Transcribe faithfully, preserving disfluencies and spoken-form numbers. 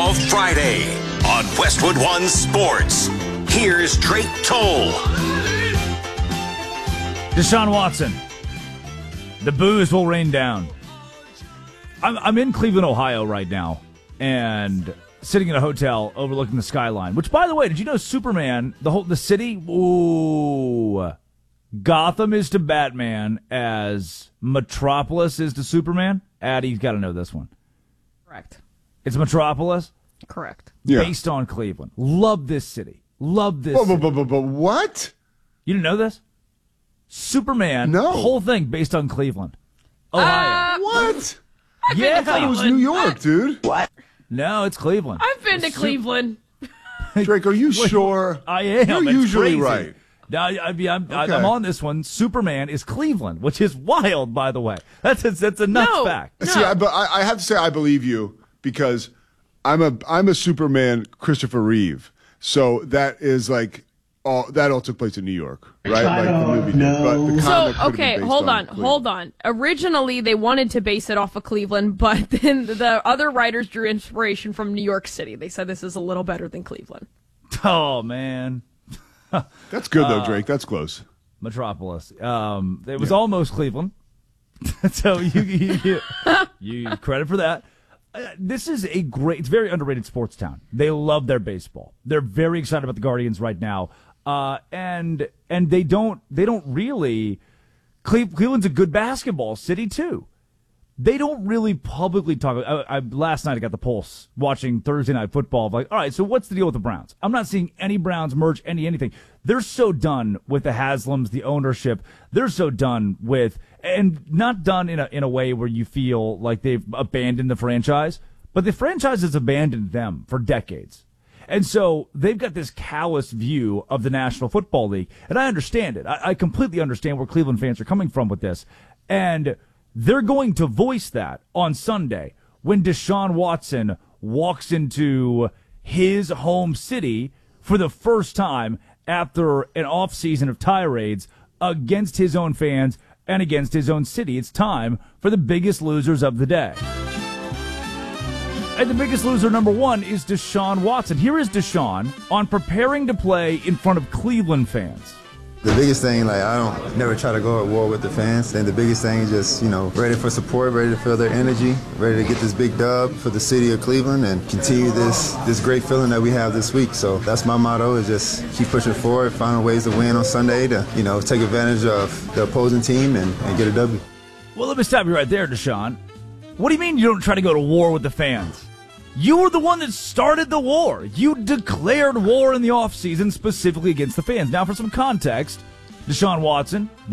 Football Friday on Westwood One Sports. Here's Drake Toll. Deshaun Watson. The booze will rain down. I'm, I'm in Cleveland, Ohio right now, and sitting in a hotel overlooking the skyline. Which, by the way, did you know Superman, the whole the city? Ooh, Gotham is to Batman as Metropolis is to Superman. Addie's got to know this one. Correct. It's Metropolis. Correct. Yeah. Based on Cleveland. Love this city. Love this. But, city. but, but, but what? You didn't know this? Superman. No. Whole thing based on Cleveland, Ohio. Uh, What? yeah. I thought it was New York, dude. What? No, it's Cleveland. I've been to Cleveland. Drake, are you sure? I am. You're It's usually crazy. right. No, I, I, I'm, Okay. I'm on this one. Superman is Cleveland, which is wild, by the way. That's a, that's a nuts No. fact. See, I, but I, I have to say I believe you because I'm a I'm a Superman Christopher Reeve. So that is like all that all took place in New York, right? I Like the don't movie did. know. But the So, comic could have okay, been based hold on, Cleveland. hold on. Originally, they wanted to base it off of Cleveland, but then the other writers drew inspiration from New York City. They said this is a little better than Cleveland. Oh, man. That's good Uh, though, Drake. That's close. Metropolis. Um, it was Yeah. almost Cleveland. so you, you, you, you credit for that. Uh, this is a great, it's a very underrated sports town. They love their baseball. They're very excited about the Guardians right now. Uh, and, and they don't, they don't really, Cle- Cleveland's a good basketball city too. They don't really publicly talk. I, I, last night I got the pulse watching Thursday Night Football. Of like, all right, so what's the deal with the Browns? I'm not seeing any Browns merge, any anything. They're so done with the Haslams, the ownership. They're so done with, and not done in a in a way where you feel like they've abandoned the franchise, but the franchise has abandoned them for decades. And so they've got this callous view of the National Football League, and I understand it. I, I completely understand where Cleveland fans are coming from with this, and they're going to voice that on Sunday when Deshaun Watson walks into his home city for the first time after an offseason of tirades against his own fans and against his own city. It's time for the biggest losers of the day. And the biggest loser, number one, is Deshaun Watson. Here is Deshaun on preparing to play in front of Cleveland fans. The biggest thing, like, I don't never try to go at war with the fans. And the biggest thing is just, you know, ready for support, ready to feel their energy, ready to get this big dub for the city of Cleveland and continue this this great feeling that we have this week. So that's my motto, is just keep pushing forward, finding ways to win on Sunday to, you know, take advantage of the opposing team and, and get a W. Well, let me stop you right there, Deshaun. What do you mean you don't try to go to war with the fans? You were the one that started the war. You declared war in the offseason specifically against the fans. Now, for some context, Deshaun Watson